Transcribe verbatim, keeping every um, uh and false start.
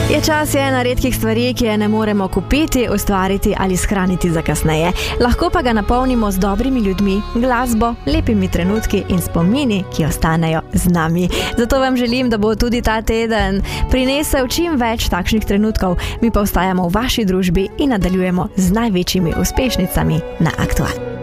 Je čas je ena redkih stvari, ki je ne moremo kupiti, ustvariti ali shraniti za kasneje. Lahko pa ga napolnimo z dobrimi ljudmi, glasbo, lepimi trenutki in spomini, ki ostanejo z nami. Zato vam želim, da bo tudi ta teden prinesel čim več takšnih trenutkov. Mi pa ostajamo v vaši družbi in nadaljujemo z največjimi uspešnicami na Aktual.